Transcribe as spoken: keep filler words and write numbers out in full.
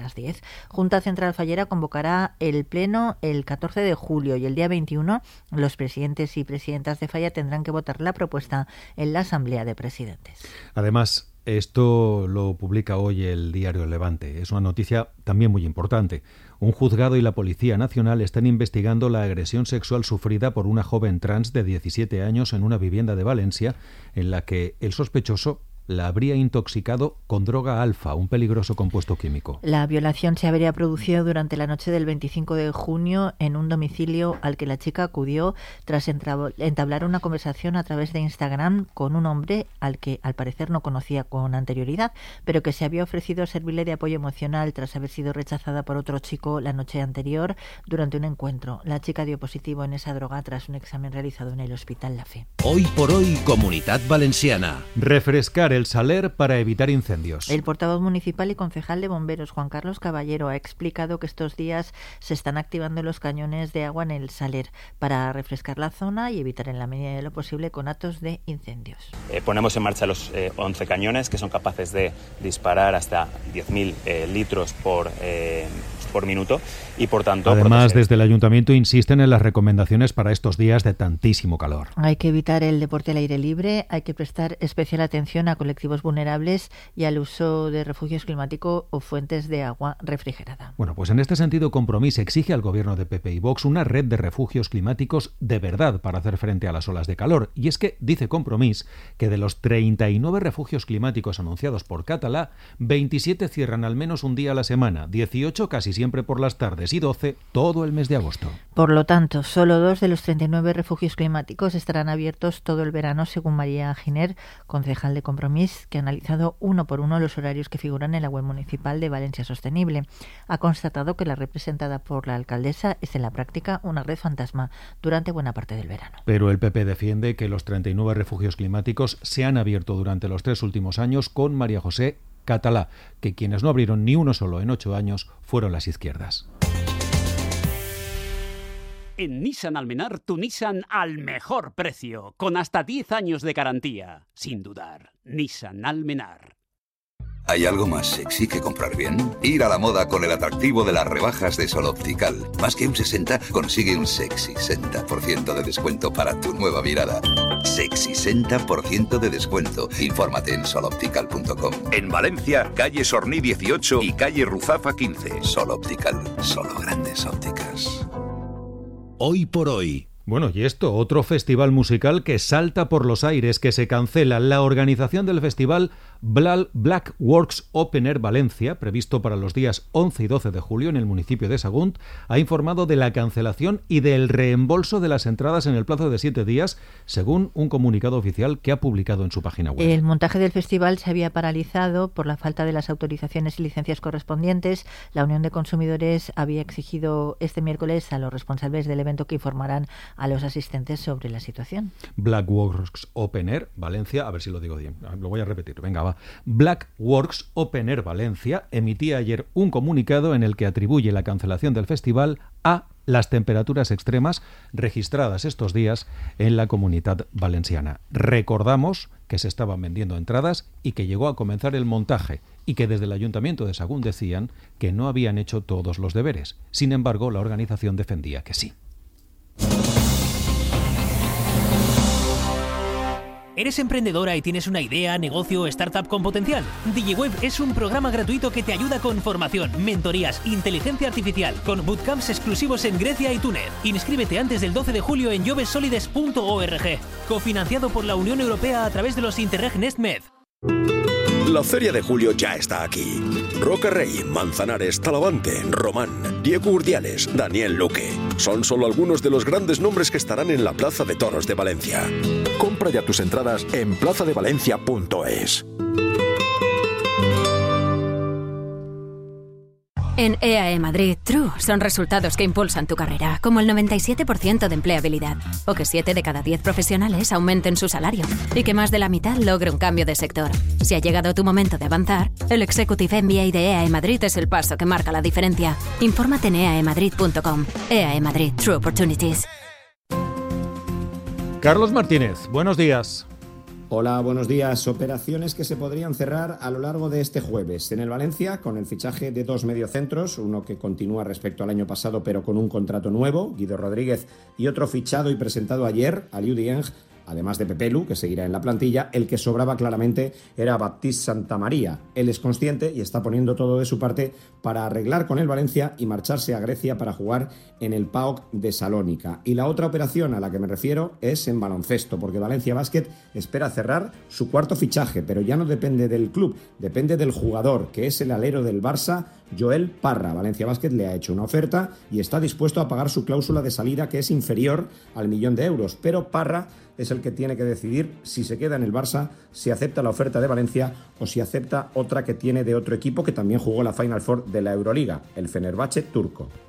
las diez. Junta Central Fallera convocará el pleno el catorce de julio y el día veintiuno los presidentes y presidentas de Falla tendrán que votar la propuesta en la Asamblea de Presidentes. Además, esto lo publica hoy el diario El Levante. Es una noticia también muy importante. Un juzgado y la Policía Nacional están investigando la agresión sexual sufrida por una joven trans de diecisiete años en una vivienda de Valencia, en la que el sospechoso la habría intoxicado con droga alfa, un peligroso compuesto químico. La violación se habría producido durante la noche del veinticinco de junio en un domicilio al que la chica acudió tras entablar una conversación a través de Instagram con un hombre al que al parecer no conocía con anterioridad, pero que se había ofrecido a servirle de apoyo emocional tras haber sido rechazada por otro chico la noche anterior durante un encuentro. La chica dio positivo en esa droga tras un examen realizado en el Hospital La Fe. Hoy por hoy, Comunitat Valenciana. Refrescar el Saler para evitar incendios. El portavoz municipal y concejal de bomberos, Juan Carlos Caballero, ha explicado que estos días se están activando los cañones de agua en el Saler para refrescar la zona y evitar en la medida de lo posible conatos de incendios. Eh, ponemos en marcha los eh, once cañones que son capaces de disparar hasta diez mil eh, litros por, eh, por minuto y por tanto... Además, proteger. desde el Ayuntamiento insisten en las recomendaciones para estos días de tantísimo calor. Hay que evitar el deporte al aire libre, hay que prestar especial atención a colectivos vulnerables y al uso de refugios climáticos o fuentes de agua refrigerada. Bueno, pues en este sentido, Compromís exige al gobierno de P P y Vox una red de refugios climáticos de verdad para hacer frente a las olas de calor. Y es que, dice Compromís, que de los treinta y nueve refugios climáticos anunciados por Català, veintisiete cierran al menos un día a la semana, dieciocho casi siempre por las tardes y doce todo el mes de agosto. Por lo tanto, solo dos de los treinta y nueve refugios climáticos estarán abiertos todo el verano, según María Giner, concejal de Compromís, que ha analizado uno por uno los horarios que figuran en la web municipal de Valencia Sostenible. Ha constatado que la representada por la alcaldesa es en la práctica una red fantasma durante buena parte del verano. Pero el P P defiende que los treinta y nueve refugios climáticos se han abierto durante los tres últimos años con María José Català, que quienes no abrieron ni uno solo en ocho años fueron las izquierdas. En Nissan Almenar, tu Nissan al mejor precio, con hasta diez años de garantía. Sin dudar, Nissan Almenar. ¿Hay algo más sexy que comprar bien? Ir a la moda con el atractivo de las rebajas de Sol Optical. Más que un sesenta, consigue un sexy sesenta por ciento de descuento para tu nueva mirada. Sexy sesenta por ciento de descuento. Infórmate en sol optical punto com. En Valencia, calle Sorní dieciocho y calle Ruzafa quince. Sol Optical, solo grandes ópticas. Hoy por hoy. Bueno, y esto, otro festival musical que salta por los aires, que se cancela. La organización del festival Black Works Open Air Valencia, previsto para los días once y doce de julio en el municipio de Sagunt, ha informado de la cancelación y del reembolso de las entradas en el plazo de siete días, según un comunicado oficial que ha publicado en su página web. El montaje del festival se había paralizado por la falta de las autorizaciones y licencias correspondientes. La Unión de Consumidores había exigido este miércoles a los responsables del evento que informarán a los asistentes sobre la situación. Black Works Open Air Valencia, a ver si lo digo bien, lo voy a repetir, venga va. Black Works Open Air Valencia emitía ayer un comunicado en el que atribuye la cancelación del festival a las temperaturas extremas registradas estos días en la Comunitat Valenciana. Recordamos que se estaban vendiendo entradas y que llegó a comenzar el montaje y que desde el Ayuntamiento de Sagunt decían que no habían hecho todos los deberes. Sin embargo, la organización defendía que sí. ¿Eres emprendedora y tienes una idea, negocio o startup con potencial? DigiWeb es un programa gratuito que te ayuda con formación, mentorías, inteligencia artificial, con bootcamps exclusivos en Grecia y Túnez. Inscríbete antes del doce de julio en jovesolides punto org, cofinanciado por la Unión Europea a través de los Interreg NestMed. La Feria de Julio ya está aquí. Roca Rey, Manzanares, Talavante, Román, Diego Urdiales, Daniel Luque. Son solo algunos de los grandes nombres que estarán en la Plaza de Toros de Valencia. Compra ya tus entradas en plaza de valencia punto es. En E A E Madrid, True son resultados que impulsan tu carrera, como el noventa y siete por ciento de empleabilidad, o que siete de cada diez profesionales aumenten su salario, y que más de la mitad logre un cambio de sector. Si ha llegado tu momento de avanzar, el Executive M B A de E A E Madrid es el paso que marca la diferencia. Infórmate en e a e madrid punto com. E A E Madrid, True Opportunities. Carlos Martínez, buenos días. Hola, buenos días. Operaciones que se podrían cerrar a lo largo de este jueves. En el Valencia, con el fichaje de dos mediocentros, uno que continúa respecto al año pasado pero con un contrato nuevo, Guido Rodríguez, y otro fichado y presentado ayer, Aliou Dieng, además de Pepelu, que seguirá en la plantilla. El que sobraba claramente era Baptiste Santamaría. Él es consciente y está poniendo todo de su parte para arreglar con el Valencia y marcharse a Grecia para jugar en el P A O K de Salónica. Y la otra operación a la que me refiero es en baloncesto, porque Valencia Basket espera cerrar su cuarto fichaje, pero ya no depende del club, depende del jugador, que es el alero del Barça, Joel Parra. Valencia Basket le ha hecho una oferta y está dispuesto a pagar su cláusula de salida, que es inferior al millón de euros, pero Parra es el que tiene que decidir si se queda en el Barça, si acepta la oferta de Valencia o si acepta otra que tiene de otro equipo que también jugó la Final Four de la Euroliga, el Fenerbahce turco.